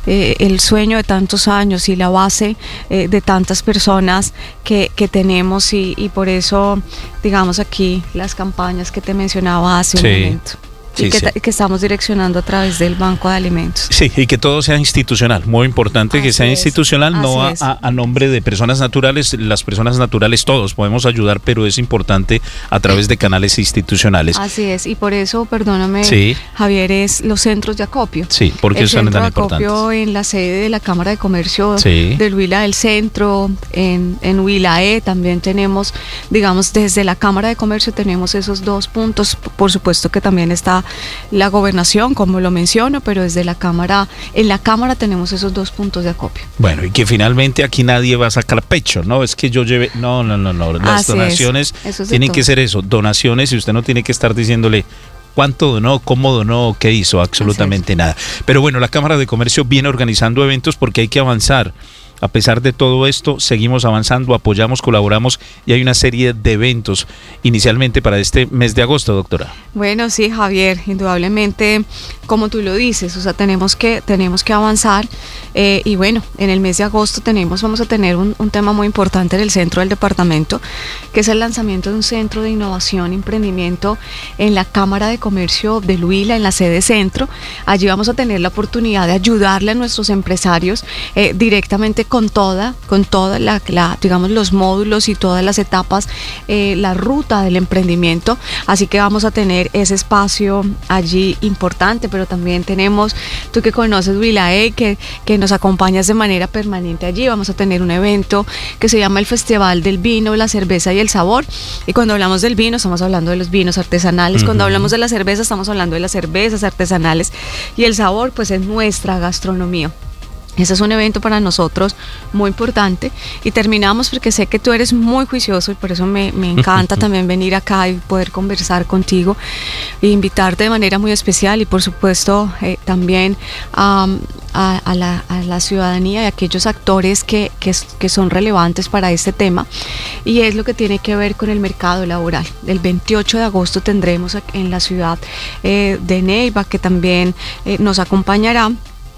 el sueño de tantos años y la base de tantas personas que tenemos, y por eso, digamos, aquí las campañas que te mencionaba hace un momento. Y que estamos direccionando a través del Banco de Alimentos. Sí, y que todo sea institucional, muy importante que sea institucional, no a nombre de personas naturales. Las personas naturales todos podemos ayudar, pero es importante a través de canales institucionales. Así es, y por eso, perdóname, Javier, es los centros de acopio. Sí, porque son tan importantes. El centro de acopio en la sede de la Cámara de Comercio del Huila del Centro, en Huilae también tenemos, digamos, desde la Cámara de Comercio tenemos esos 2 puntos, por supuesto que también está la gobernación, como lo menciono, pero desde la Cámara, en la Cámara tenemos esos 2 puntos de acopio. Bueno, y que finalmente aquí nadie va a sacar pecho, ¿no? Es que yo lleve, no, las donaciones tienen que ser eso, donaciones, y usted no tiene que estar diciéndole cuánto donó, cómo donó, qué hizo, absolutamente nada. Pero bueno, la Cámara de Comercio viene organizando eventos porque hay que avanzar. A pesar de todo esto, seguimos avanzando, apoyamos, colaboramos, y hay una serie de eventos inicialmente para este mes de agosto, doctora. Bueno, sí, Javier, indudablemente, como tú lo dices, o sea, tenemos que avanzar, y bueno, en el mes de agosto vamos a tener un tema muy importante en el centro del departamento, que es el lanzamiento de un centro de innovación y emprendimiento en la Cámara de Comercio de Huila, en la sede centro. Allí vamos a tener la oportunidad de ayudarle a nuestros empresarios directamente con toda la digamos, los módulos y todas las etapas, la ruta del emprendimiento. Así que vamos a tener ese espacio allí importante, pero también tenemos, tú que conoces Huilae, que nos acompañas de manera permanente allí, vamos a tener un evento que se llama el Festival del Vino, la Cerveza y el Sabor, y cuando hablamos del vino estamos hablando de los vinos artesanales, cuando hablamos de la cerveza estamos hablando de las cervezas artesanales, y el sabor pues es nuestra gastronomía. Ese es un evento para nosotros muy importante, y terminamos porque sé que tú eres muy juicioso, y por eso me encanta también venir acá y poder conversar contigo e invitarte de manera muy especial, y por supuesto también a la ciudadanía y a aquellos actores que son relevantes para este tema, y es lo que tiene que ver con el mercado laboral. El 28 de agosto tendremos en la ciudad de Neiva, que también nos acompañará,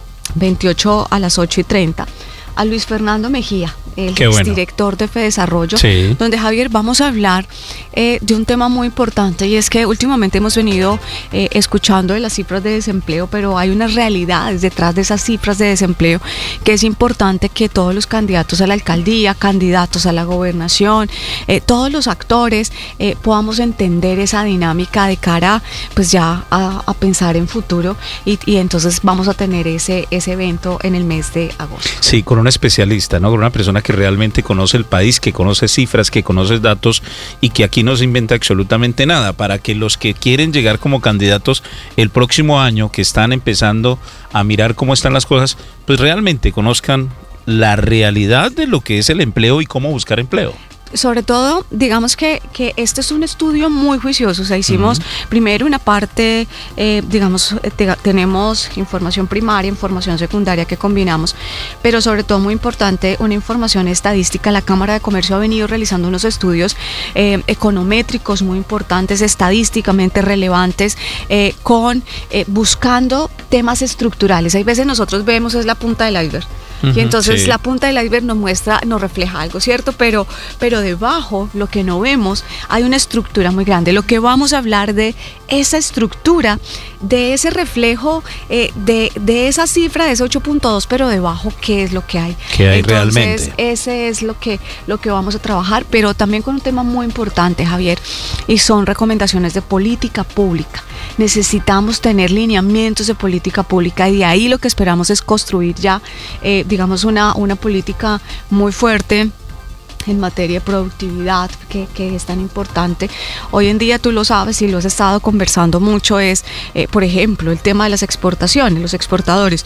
28 a las 8:30, a Luis Fernando Mejía, el exdirector de FEDesarrollo, donde, Javier, vamos a hablar de un tema muy importante, y es que últimamente hemos venido escuchando de las cifras de desempleo, pero hay unas realidades detrás de esas cifras de desempleo que es importante que todos los candidatos a la alcaldía, candidatos a la gobernación, todos los actores podamos entender esa dinámica de cara pues ya a pensar en futuro, y entonces vamos a tener ese evento en el mes de agosto. Sí, con un especialista, ¿no? Con una persona que realmente conoce el país, que conoce cifras, que conoce datos, y que aquí no se inventa absolutamente nada, para que los que quieren llegar como candidatos el próximo año, que están empezando a mirar cómo están las cosas, pues realmente conozcan la realidad de lo que es el empleo y cómo buscar empleo. sobre todo, digamos que este es un estudio muy juicioso. O sea, hicimos primero una parte, tenemos información primaria, información secundaria que combinamos, pero sobre todo muy importante, una información estadística. La Cámara de Comercio ha venido realizando unos estudios econométricos muy importantes, estadísticamente relevantes, buscando temas estructurales. Hay veces nosotros vemos es la punta del iceberg. Y entonces la punta del iceberg nos refleja algo, ¿cierto? Pero debajo, lo que no vemos, hay una estructura muy grande. Lo que vamos a hablar de esa estructura, de ese reflejo, de esa cifra, de ese 8.2, pero debajo, ¿qué es lo que hay? ¿Qué hay entonces, realmente? Ese es lo que vamos a trabajar, pero también con un tema muy importante, Javier, y son recomendaciones de política pública. Necesitamos tener lineamientos de política pública y de ahí lo que esperamos es construir ya digamos una política muy fuerte en materia de productividad, que es tan importante. Hoy en día, tú lo sabes y lo has estado conversando mucho, es, por ejemplo, el tema de las exportaciones, los exportadores.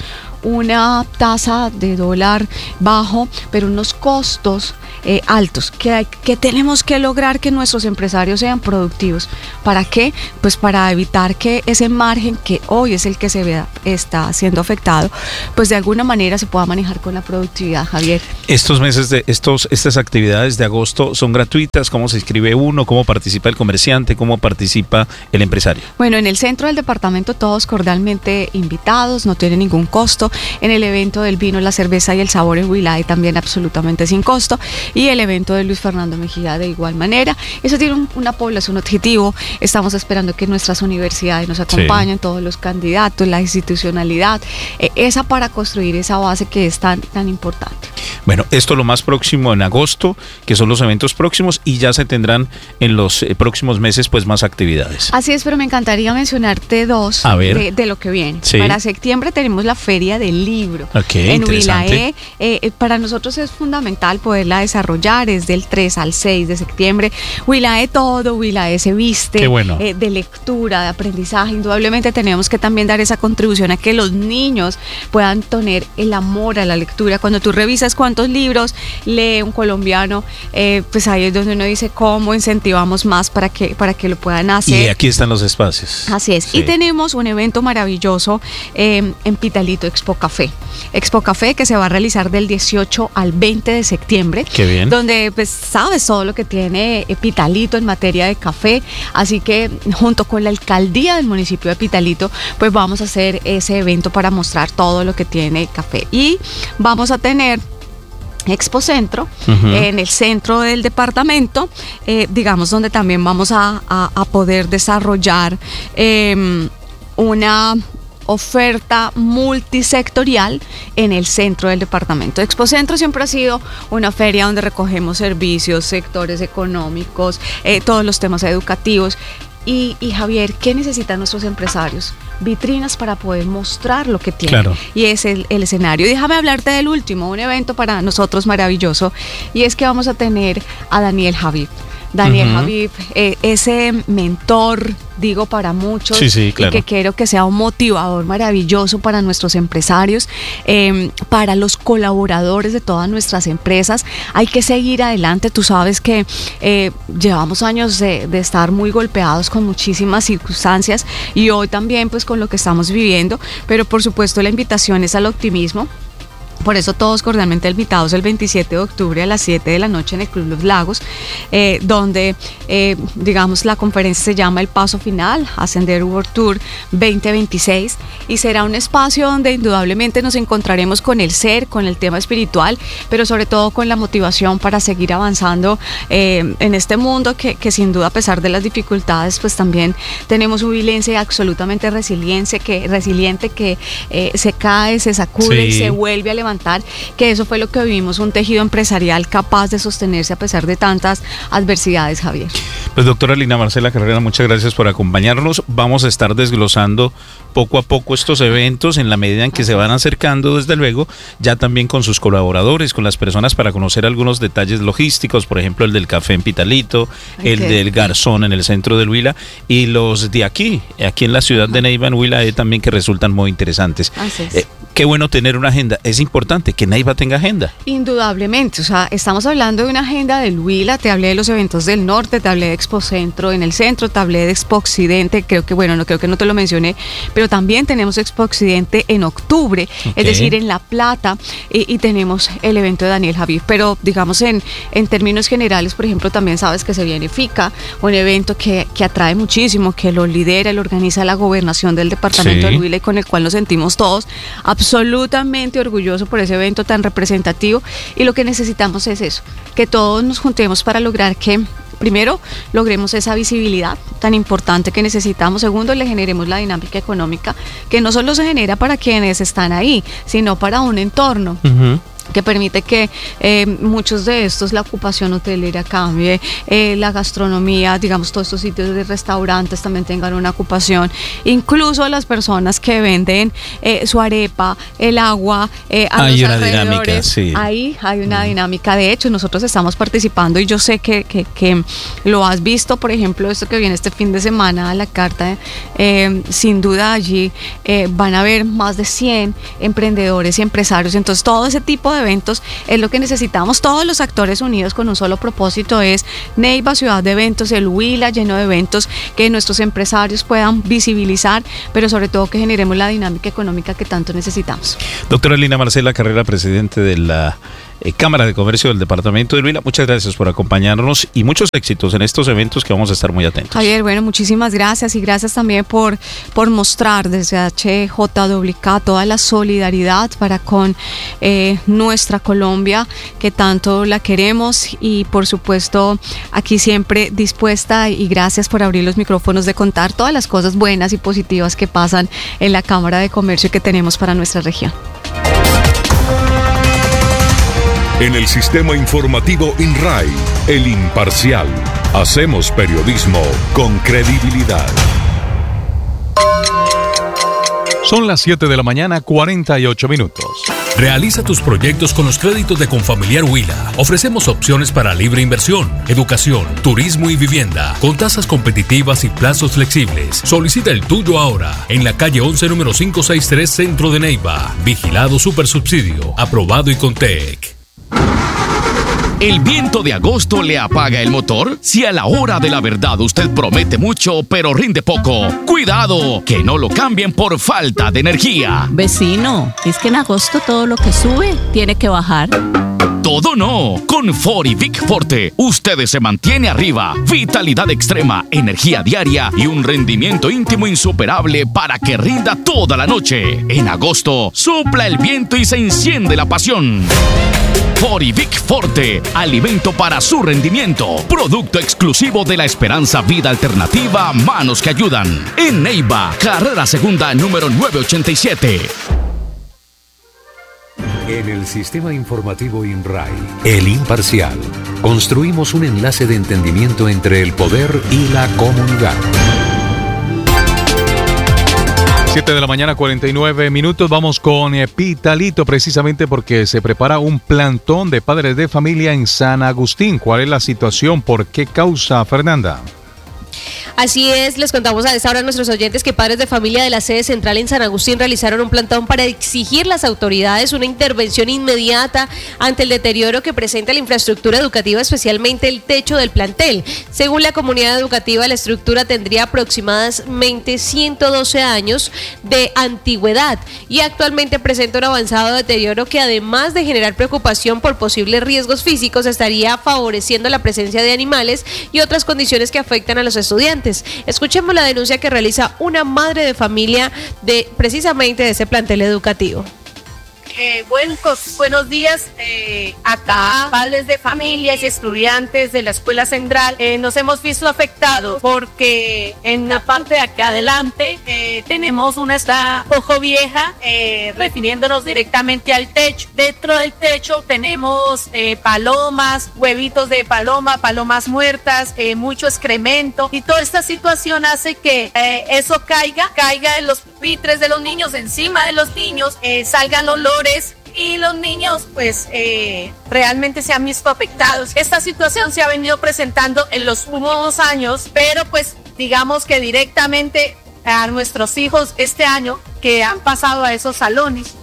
Una tasa de dólar bajo, pero unos costos altos, que tenemos que lograr que nuestros empresarios sean productivos. ¿Para qué? Pues para evitar que ese margen, que hoy es el que está siendo afectado, pues de alguna manera se pueda manejar con la productividad, Javier. Estos meses estas actividades de agosto son gratuitas. ¿Cómo se inscribe uno? ¿Cómo participa el comerciante? ¿Cómo participa el empresario? Bueno, en el centro del departamento todos cordialmente invitados, no tiene ningún costo. En el evento del vino, la cerveza y el sabor en Huilae también absolutamente sin costo. Y el evento de Luis Fernando Mejía de igual manera. Eso tiene una población objetivo. Estamos esperando que nuestras universidades nos acompañen, todos los candidatos, la institucionalidad, esa para construir esa base que es tan importante. Bueno, esto lo más próximo en agosto, que son los eventos próximos, y ya se tendrán en los próximos meses pues más actividades. Así es, pero me encantaría mencionarte dos de lo que viene. Sí. Para septiembre tenemos la Feria del Libro en Huilae. Para nosotros es fundamental poderla desarrollar, es del 3 al 6 de septiembre. Huilae se viste de lectura, de aprendizaje. Indudablemente tenemos que también dar esa contribución a que los niños puedan tener el amor a la lectura. Cuando tú revisas cuántos libros lee un colombiano, pues ahí es donde uno dice cómo incentivamos más para que lo puedan hacer. Y aquí están los espacios. Así es. Sí. Y tenemos un evento maravilloso en Pitalito, Expo Café, que se va a realizar del 18 al 20 de septiembre. Qué bien. Donde pues sabes todo lo que tiene Pitalito en materia de café, así que junto con la alcaldía del municipio de Pitalito, pues vamos a hacer ese evento para mostrar todo lo que tiene café. Y vamos a tener Expo Centro, en el centro del departamento, digamos, donde también vamos a poder desarrollar una oferta multisectorial en el centro del departamento. Expo Centro siempre ha sido una feria donde recogemos servicios, sectores económicos, todos los temas educativos. Y Javier, ¿qué necesitan nuestros empresarios? Vitrinas para poder mostrar lo que tienen. Claro. Y es el escenario. Déjame hablarte del último, un evento para nosotros maravilloso, y es que vamos a tener a Daniel Javif. Javif, ese mentor, digo, para muchos, claro, y que quiero que sea un motivador maravilloso para nuestros empresarios, para los colaboradores de todas nuestras empresas. Hay que seguir adelante. Tú sabes que llevamos años de estar muy golpeados con muchísimas circunstancias, y hoy también pues con lo que estamos viviendo, pero por supuesto la invitación es al optimismo. Por eso todos cordialmente invitados el 27 de octubre a las 7 de la noche en el Club Los Lagos, donde, digamos, la conferencia se llama El Paso Final, Ascender World Tour 2026, y será un espacio donde indudablemente nos encontraremos con el ser, con el tema espiritual, pero sobre todo con la motivación para seguir avanzando en este mundo que sin duda, a pesar de las dificultades, pues también tenemos un Huilense absolutamente resiliente que se cae, se sacude y se vuelve a levantar, que eso fue lo que vivimos, un tejido empresarial capaz de sostenerse a pesar de tantas adversidades, Javier. Pues doctora Lina Marcela Carrera, muchas gracias por acompañarnos. Vamos a estar desglosando poco a poco estos eventos en la medida en que se van acercando, desde luego, ya también con sus colaboradores, con las personas, para conocer algunos detalles logísticos, por ejemplo el del café en Pitalito, el del Garzón en el centro del Huila, y los de aquí en la ciudad de Neiva, en Huila, también, que resultan muy interesantes. qué bueno tener una agenda. Es importante que Neiva tenga agenda. Indudablemente, o sea, estamos hablando de una agenda del Huila, te hablé de los eventos del norte, te hablé de Expo Centro en el centro, te hablé de Expo Occidente, creo que no te lo mencioné, pero también tenemos Expo Occidente en octubre, es decir, en La Plata, y tenemos el evento de Daniel Javid, pero digamos en términos generales, por ejemplo, también sabes que se viene FICA, un evento que atrae muchísimo, que lo lidera, lo organiza la gobernación del departamento del Huila y con el cual nos sentimos todos absolutamente orgullosos por ese evento tan representativo, y lo que necesitamos es eso, que todos nos juntemos para lograr que primero, logremos esa visibilidad tan importante que necesitamos. Segundo, le generemos la dinámica económica que no solo se genera para quienes están ahí, sino para un entorno. Que permite que muchos de estos, la ocupación hotelera cambie, la gastronomía, digamos, todos estos sitios de restaurantes también tengan una ocupación, incluso las personas que venden su arepa, el agua, hay una dinámica, sí. Ahí hay una dinámica. De hecho, nosotros estamos participando y yo sé que lo has visto, por ejemplo, esto que viene este fin de semana a la carta, sin duda allí van a haber más de 100 emprendedores y empresarios, entonces todo ese tipo de eventos es lo que necesitamos, todos los actores unidos con un solo propósito, es Neiva, ciudad de eventos, el Huila lleno de eventos, que nuestros empresarios puedan visibilizar, pero sobre todo que generemos la dinámica económica que tanto necesitamos. Doctora Lina Marcela Carrera, presidente de la Cámara de Comercio del Departamento de Huila, muchas gracias por acompañarnos y muchos éxitos en estos eventos que vamos a estar muy atentos. Javier, bueno, muchísimas gracias y gracias también por mostrar desde HJWK toda la solidaridad para con nuestra Colombia, que tanto la queremos, y por supuesto aquí siempre dispuesta, y gracias por abrir los micrófonos de contar todas las cosas buenas y positivas que pasan en la Cámara de Comercio que tenemos para nuestra región. En el sistema informativo INRAI, El Imparcial, hacemos periodismo con credibilidad. Son las 7 de la mañana, 48 minutos. Realiza tus proyectos con los créditos de Confamiliar Huila. Ofrecemos opciones para libre inversión, educación, turismo y vivienda, con tasas competitivas y plazos flexibles. Solicita el tuyo ahora, en la calle 11, número 563, Centro de Neiva. Vigilado Supersubsidio, aprobado y Contec. ¿El viento de agosto le apaga el motor? Si a la hora de la verdad usted promete mucho, pero rinde poco, ¡cuidado! Que no lo cambien por falta de energía. Vecino, es que en agosto todo lo que sube tiene que bajar. Todo no. Con Ford y Vic Forte, usted se mantiene arriba. Vitalidad extrema, energía diaria y un rendimiento íntimo insuperable para que rinda toda la noche. En agosto, sopla el viento y se enciende la pasión. Ford y Vic Forte, alimento para su rendimiento. Producto exclusivo de la Esperanza Vida Alternativa, manos que ayudan. En Neiva, carrera segunda número 987. En el sistema informativo INRAI, El Imparcial, construimos un enlace de entendimiento entre el poder y la comunidad. 7 de la mañana, 49 minutos. Vamos con Pitalito, precisamente porque se prepara un plantón de padres de familia en San Agustín. ¿Cuál es la situación? ¿Por qué causa, Fernanda? Así es, les contamos a esta hora a nuestros oyentes que padres de familia de la sede central en San Agustín realizaron un plantón para exigir a las autoridades una intervención inmediata ante el deterioro que presenta la infraestructura educativa, especialmente el techo del plantel. Según la comunidad educativa, la estructura tendría aproximadamente 112 años de antigüedad y actualmente presenta un avanzado deterioro que, además de generar preocupación por posibles riesgos físicos, estaría favoreciendo la presencia de animales y otras condiciones que afectan a los estudiantes. Escuchemos la denuncia que realiza una madre de familia precisamente de ese plantel educativo. Buenos días, acá padres de familias y estudiantes de la escuela central nos hemos visto afectados porque en la parte de acá adelante tenemos una está poco vieja, refiriéndonos directamente al techo. Dentro del techo tenemos palomas, huevitos de paloma, palomas muertas, mucho excremento, y toda esta situación hace que eso caiga en los pupitres de los niños, encima de los niños, salgan olores y los niños pues realmente se han visto afectados. Esta situación se ha venido presentando en los últimos años, pero pues digamos que directamente a nuestros hijos este año que han pasado a esos salones.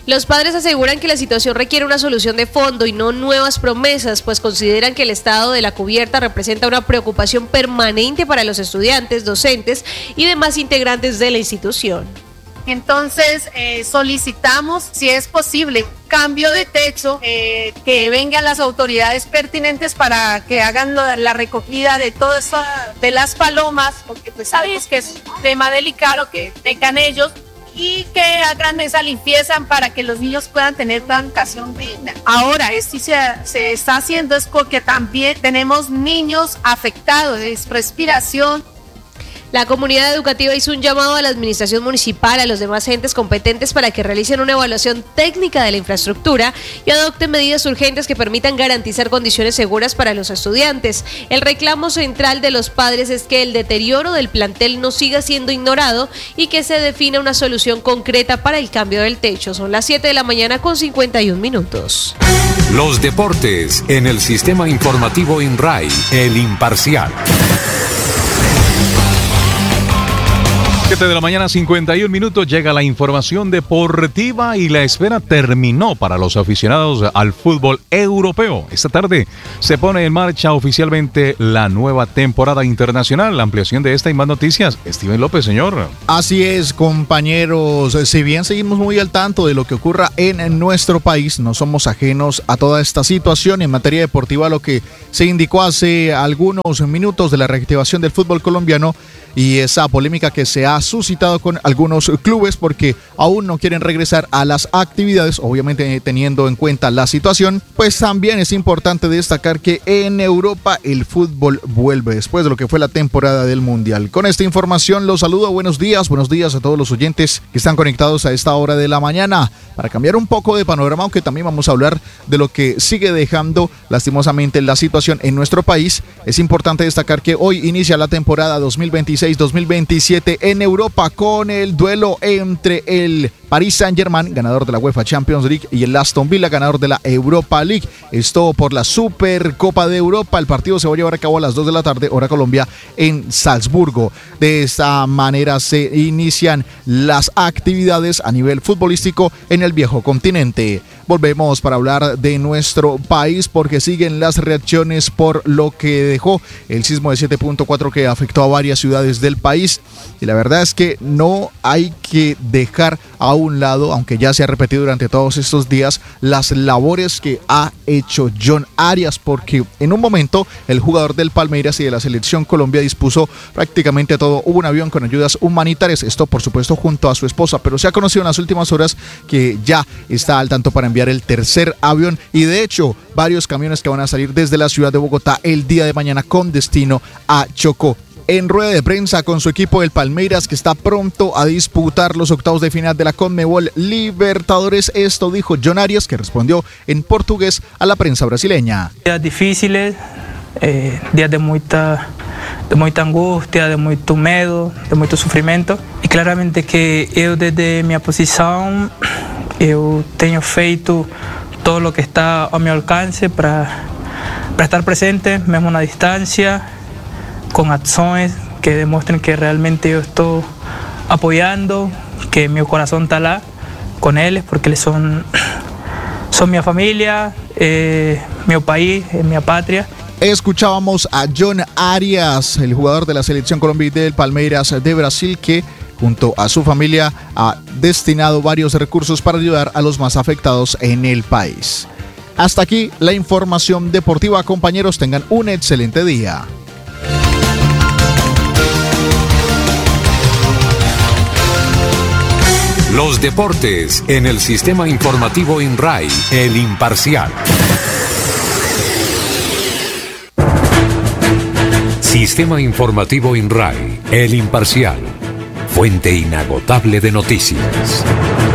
Los padres aseguran que la situación requiere una solución de fondo y no nuevas promesas, pues consideran que el estado de la cubierta representa una preocupación permanente para los estudiantes, docentes y demás integrantes de la institución. Entonces solicitamos, si es posible, cambio de techo, que vengan las autoridades pertinentes para que hagan la recogida de todo eso, de las palomas, porque pues sabemos que es un tema delicado que tengan ellos, y que hagan esa limpieza para que los niños puedan tener una educación digna. Ahora, esto se está haciendo es porque también tenemos niños afectados de respiración. La comunidad educativa hizo un llamado a la administración municipal, a los demás entes competentes para que realicen una evaluación técnica de la infraestructura y adopten medidas urgentes que permitan garantizar condiciones seguras para los estudiantes. El reclamo central de los padres es que el deterioro del plantel no siga siendo ignorado y que se defina una solución concreta para el cambio del techo. Son las 7 de la mañana con 51 minutos. Los deportes en el sistema informativo INRAI, El Imparcial. 7 de la mañana, 51 minutos, llega la información deportiva y la espera terminó para los aficionados al fútbol europeo. Esta tarde se pone en marcha oficialmente la nueva temporada internacional. La ampliación de esta y más noticias, Steven López, señor. Así es, compañeros. Si bien seguimos muy al tanto de lo que ocurra en nuestro país, no somos ajenos a toda esta situación en materia deportiva, lo que se indicó hace algunos minutos de la reactivación del fútbol colombiano y esa polémica que se ha suscitado con algunos clubes porque aún no quieren regresar a las actividades, obviamente teniendo en cuenta la situación. Pues también es importante destacar que en Europa el fútbol vuelve después de lo que fue la temporada del Mundial. Con esta información los saludo, buenos días a todos los oyentes que están conectados a esta hora de la mañana. Para cambiar un poco de panorama, aunque también vamos a hablar de lo que sigue dejando lastimosamente la situación en nuestro país, es importante destacar que hoy inicia la temporada 2026-2027 en Europa con el duelo entre el Paris Saint-Germain, ganador de la UEFA Champions League, y el Aston Villa, ganador de la Europa League. Esto por la Supercopa de Europa. El partido se va a llevar a cabo a las 2 de la tarde, hora Colombia, en Salzburgo. De esta manera se inician las actividades a nivel futbolístico en el viejo continente. Volvemos para hablar de nuestro país porque siguen las reacciones por lo que dejó el sismo de 7.4 que afectó a varias ciudades del país. Y la verdad es que no hay que dejar a un lado, aunque ya se ha repetido durante todos estos días, las labores que ha hecho John Arias, porque en un momento el jugador del Palmeiras y de la selección Colombia dispuso prácticamente todo. Hubo un avión con ayudas humanitarias, esto por supuesto junto a su esposa, pero se ha conocido en las últimas horas que ya está al tanto para enviar el tercer avión y de hecho varios camiones que van a salir desde la ciudad de Bogotá el día de mañana con destino a Chocó. En rueda de prensa con su equipo el Palmeiras, que está pronto a disputar los octavos de final de la Conmebol Libertadores, esto dijo John Arias, que respondió en portugués a la prensa brasileña. Días difíciles, días de muita angústia, de muito medo, de muito sofrimento. E claramente que eu, desde minha posição, eu tenho feito todo lo que está a mi alcance para estar presente, mesmo na distância, con acciones que demuestren que realmente yo estoy apoyando, que mi corazón está lá con ellos, porque ellos son mi familia, mi país, mi patria. Escuchábamos a John Arias, el jugador de la selección Colombia y del Palmeiras de Brasil, que junto a su familia ha destinado varios recursos para ayudar a los más afectados en el país. Hasta aquí la información deportiva, compañeros, tengan un excelente día. Los deportes en el sistema informativo INRAI, El Imparcial. Sistema informativo INRAI, El Imparcial. Fuente inagotable de noticias.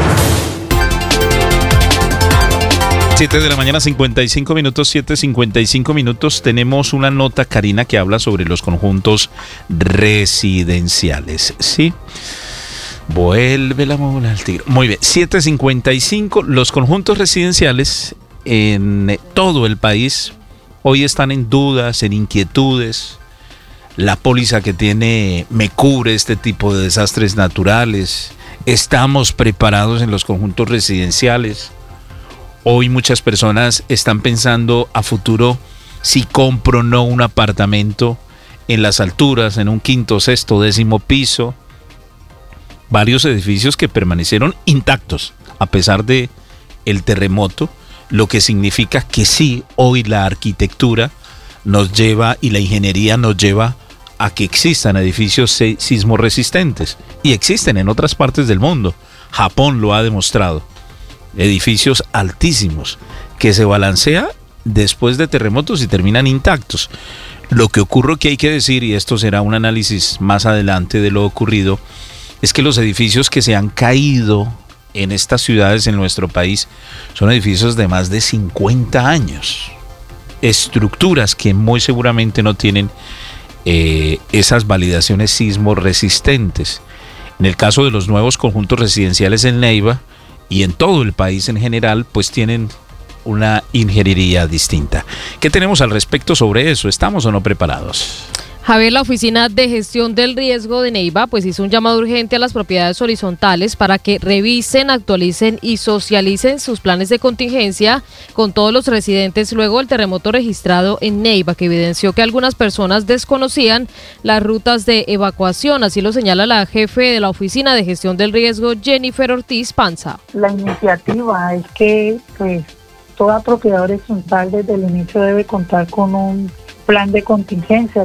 7 de la mañana, 55 minutos, 7:55 minutos. Tenemos una nota, Karina, que habla sobre los conjuntos residenciales. ¿Sí? Vuelve la mula al tigre. Muy bien, 7:55. Los conjuntos residenciales en todo el país hoy están en dudas, en inquietudes. La póliza que tiene me cubre este tipo de desastres naturales. Estamos preparados en los conjuntos residenciales. Hoy muchas personas están pensando a futuro si compro o no un apartamento en las alturas, en un quinto, sexto, 10º piso. Varios edificios que permanecieron intactos a pesar de el terremoto, lo que significa que sí, hoy la arquitectura nos lleva y la ingeniería nos lleva a que existan edificios sismoresistentes, y existen en otras partes del mundo. Japón lo ha demostrado. Edificios altísimos que se balancean después de terremotos y terminan intactos. Lo que ocurre, que hay que decir, y esto será un análisis más adelante de lo ocurrido, es que los edificios que se han caído en estas ciudades en nuestro país son edificios de más de 50 años. Estructuras que muy seguramente no tienen esas validaciones sismoresistentes. En el caso de los nuevos conjuntos residenciales en Neiva y en todo el país en general, pues tienen una ingeniería distinta. ¿Qué tenemos al respecto sobre eso? ¿Estamos o no preparados? Javier, la Oficina de Gestión del Riesgo de Neiva pues hizo un llamado urgente a las propiedades horizontales para que revisen, actualicen y socialicen sus planes de contingencia con todos los residentes luego del terremoto registrado en Neiva, que evidenció que algunas personas desconocían las rutas de evacuación. Así lo señala la jefe de la Oficina de Gestión del Riesgo, Jennifer Ortiz Panza. La iniciativa es que pues toda propiedad horizontal desde el inicio debe contar con un plan de contingencia.